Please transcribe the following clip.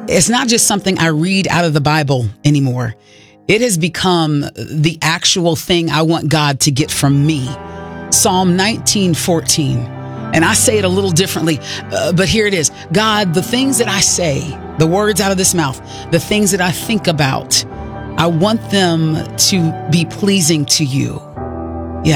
It's not just something I read out of the Bible anymore. It has become the actual thing I want God to get from me. Psalm 19:14. And I say it a little differently, but here it is. God, the things that I say, the words out of this mouth, the things that I think about, I want them to be pleasing to you.